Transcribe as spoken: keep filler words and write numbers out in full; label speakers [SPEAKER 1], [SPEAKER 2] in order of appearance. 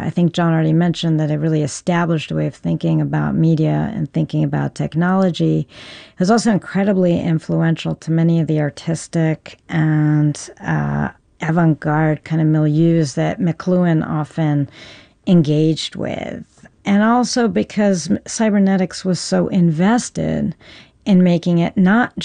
[SPEAKER 1] I think John already mentioned that it really established a way of thinking about media and thinking about technology. It was also incredibly influential to many of the artistic and uh, avant-garde kind of milieus that McLuhan often engaged with. And also because cybernetics was so invested in making it not